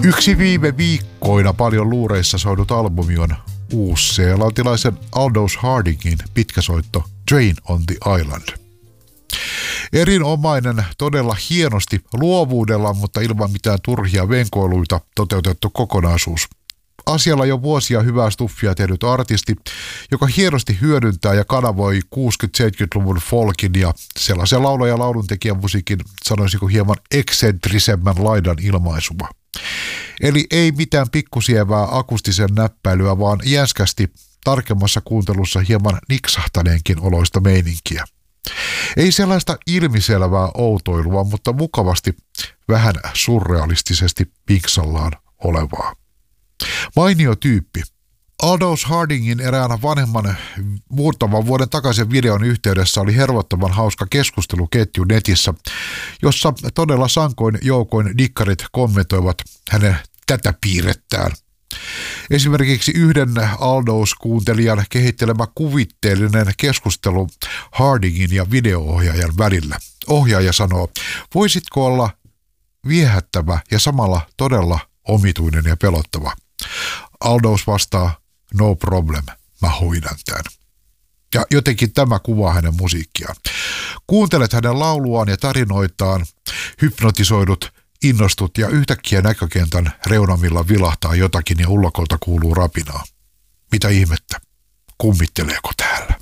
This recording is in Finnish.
Yksi viime viikkoina paljon luureissa soinut albumi on uusseelantilaisen Aldous Hardingin pitkäsoitto Train on the Island. Erinomainen, todella hienosti luovuudella, mutta ilman mitään turhia venkoiluita toteutettu kokonaisuus. Asialla jo vuosia hyvää stuffia tehnyt artisti, joka hienosti hyödyntää ja kanavoi 60-70-luvun folkin ja sellaisen laula- ja lauluntekijän musiikin, sanoisinko hieman eksentrisemmän laidan ilmaisuma. Eli ei mitään pikkusievää akustisen näppäilyä, vaan jäskästi tarkemmassa kuuntelussa hieman niksahtaneenkin oloista meininkiä. Ei sellaista ilmiselvää outoilua, mutta mukavasti vähän surrealistisesti pinksallaan olevaa. Mainio tyyppi. Aldous Hardingin eräänä vanhemman muutaman vuoden takaisen videon yhteydessä oli hervottoman hauska keskusteluketju netissä, jossa todella sankoin joukoin dikkarit kommentoivat hänen tätä piirrettään. Esimerkiksi yhden Aldous-kuuntelijan kehittelemä kuvitteellinen keskustelu Hardingin ja video-ohjaajan välillä. Ohjaaja sanoo, voisitko olla viehättävä ja samalla todella omituinen ja pelottava. Aldous vastaa, no problem, mä hoidan tämän. Ja jotenkin tämä kuvaa hänen musiikkiaan. Kuuntelet hänen lauluaan ja tarinoitaan, hypnotisoidut, innostut ja yhtäkkiä näkökentän reunamilla vilahtaa jotakin ja ullakolta kuuluu rapinaa. Mitä ihmettä? Kummitteleeko täällä?